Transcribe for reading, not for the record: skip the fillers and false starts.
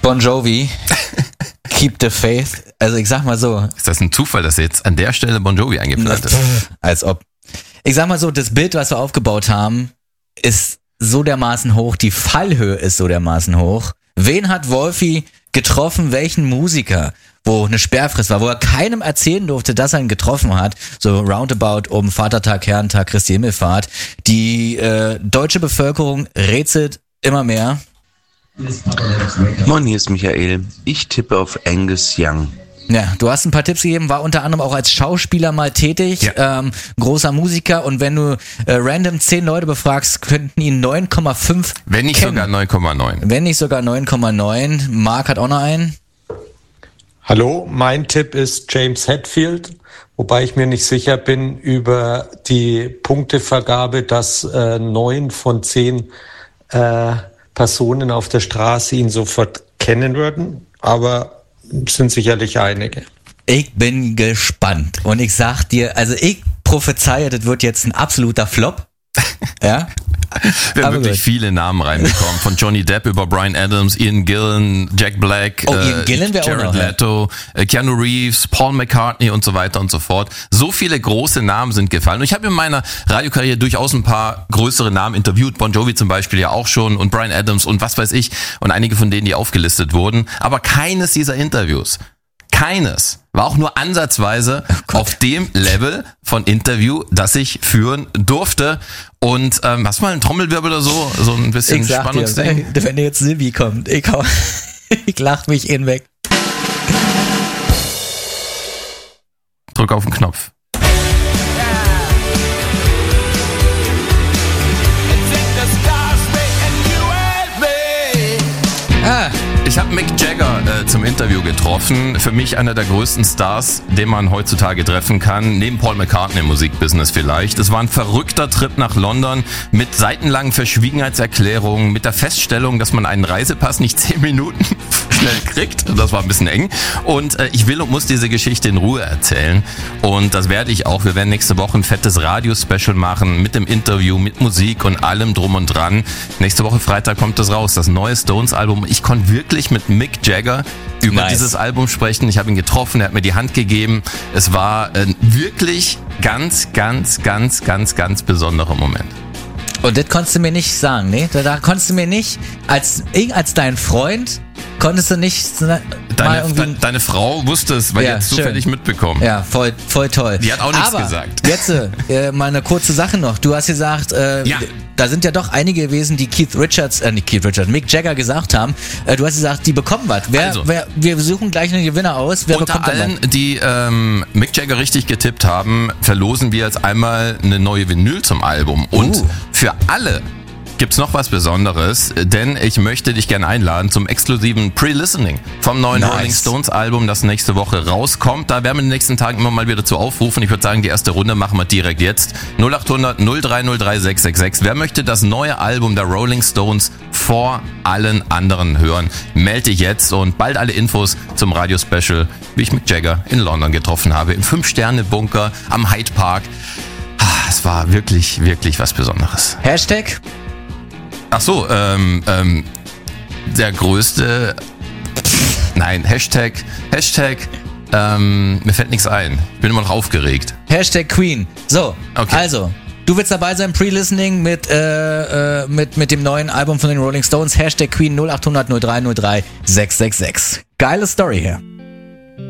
Bon Jovi, Keep the Faith. Also ich sag mal so. Ist das ein Zufall, dass jetzt an der Stelle Bon Jovi eingeplant ist? Als ob. Ich sag mal so, das Bild, was wir aufgebaut haben, ist so dermaßen hoch, die Fallhöhe ist so dermaßen hoch. Wen hat Wolfi getroffen, welchen Musiker, wo eine Sperrfrist war, wo er keinem erzählen durfte, dass er ihn getroffen hat, so roundabout um Vatertag, Herrentag, Christi Himmelfahrt. Die deutsche Bevölkerung rätselt immer mehr. Moin, hier ist Michael. Ich tippe auf Angus Young. Ja, du hast ein paar Tipps gegeben, war unter anderem auch als Schauspieler mal tätig, ja. Großer Musiker, und wenn du random 10 Leute befragst, könnten ihn 9,5 Wenn nicht kennen. sogar 9,9. Wenn nicht sogar 9,9. Marc hat auch noch einen. Hallo, mein Tipp ist James Hetfield, wobei ich mir nicht sicher bin über die Punktevergabe, dass 9 von 10 Personen auf der Straße ihn sofort kennen würden, aber sind sicherlich einige. Ich bin gespannt und ich sag dir, also ich prophezeie, das wird jetzt ein absoluter Flop. Ja. Wir haben Aber wirklich gut. viele Namen reinbekommen. Von Johnny Depp über Bryan Adams, Ian Gillan, Jack Black, Ian Gillan wäre auch Jared noch, ja. Leto, Keanu Reeves, Paul McCartney und so weiter und so fort. So viele große Namen sind gefallen. Und ich habe in meiner Radiokarriere durchaus ein paar größere Namen interviewt. Bon Jovi zum Beispiel ja auch schon und Bryan Adams und was weiß ich. Und einige von denen, die aufgelistet wurden. Aber keines dieser Interviews, keines war auch nur ansatzweise auf dem Level von Interview, das ich führen durfte. Und hast du mal einen Trommelwirbel oder so? So ein bisschen Ich sag Spannungsding? dir, wenn jetzt Silvi kommt, ich lach mich hinweg. Drück auf den Knopf. Ich habe Mick Jagger zum Interview getroffen. Für mich einer der größten Stars, den man heutzutage treffen kann. Neben Paul McCartney im Musikbusiness vielleicht. Es war ein verrückter Trip nach London mit seitenlangen Verschwiegenheitserklärungen, mit der Feststellung, dass man einen Reisepass nicht 10 Minuten schnell kriegt. Das war ein bisschen eng. Und ich will und muss diese Geschichte in Ruhe erzählen. Und das werde ich auch. Wir werden nächste Woche ein fettes Radio-Special machen mit dem Interview, mit Musik und allem drum und dran. Nächste Woche Freitag kommt das raus, das neue Stones-Album. Ich konnte wirklich mit Mick Jagger über dieses Album sprechen. Ich habe ihn getroffen, er hat mir die Hand gegeben. Es war ein wirklich ganz besonderer Moment. Und das konntest du mir nicht sagen, ne? Da konntest du mir nicht, als dein Freund, konntest du nicht Deine Frau wusste es, weil Ja, die hat es schön. zufällig mitbekommen. Ja, voll toll. Die hat auch nichts Aber gesagt. Jetzt mal eine kurze Sache noch. Du hast gesagt, da sind ja doch einige gewesen, die Mick Jagger gesagt haben. Du hast gesagt, die bekommen was. Wir suchen gleich einen Gewinner aus. Wer Unter bekommt denn allen, die Mick Jagger richtig getippt haben, verlosen wir jetzt einmal eine neue Vinyl zum Album. Und für alle gibt's noch was Besonderes, denn ich möchte dich gerne einladen zum exklusiven Pre-Listening vom neuen Rolling Stones Album, das nächste Woche rauskommt. Da werden wir in den nächsten Tagen immer mal wieder zu aufrufen. Ich würde sagen, die erste Runde machen wir direkt jetzt. 0800 0303 666. Wer möchte das neue Album der Rolling Stones vor allen anderen hören? Melde dich jetzt und bald alle Infos zum Radio-Special, wie ich Mick Jagger in London getroffen habe, im 5-Sterne-Bunker am Hyde Park. Es war wirklich was Besonderes. Hashtag? Ach so, der größte, nein, Hashtag, mir fällt nichts ein. Ich bin immer noch aufgeregt. Hashtag Queen. So, Okay. Also, du willst dabei sein, Pre-Listening mit dem neuen Album von den Rolling Stones. Hashtag Queen 0800 0303 666. Geile Story hier.